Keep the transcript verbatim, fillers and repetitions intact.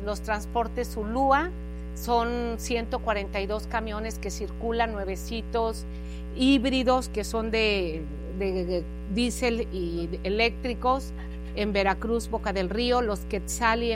los transportes Zulúa, son ciento cuarenta y dos camiones que circulan, nuevecitos, híbridos que son de, de, de diésel y eléctricos, en Veracruz, Boca del Río, los Quetzali